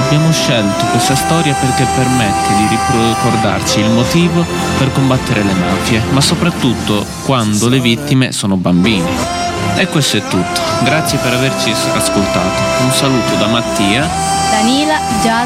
Abbiamo scelto questa storia perché permette di ricordarci il motivo per combattere le mafie, ma soprattutto quando le vittime sono bambini. E questo è tutto. Grazie per averci ascoltato. Un saluto da Mattia, Danila, Giada